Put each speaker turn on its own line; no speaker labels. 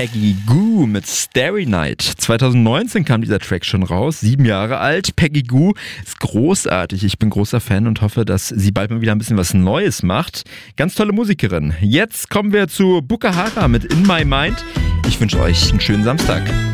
Peggy Gou mit Starry Night. 2019 kam dieser Track schon raus, 7 Jahre alt. Peggy Gou ist großartig. Ich bin großer Fan und hoffe, dass sie bald mal wieder ein bisschen was Neues macht. Ganz tolle Musikerin. Jetzt kommen wir zu Bukahara mit In My Mind. Ich wünsche euch einen schönen Samstag.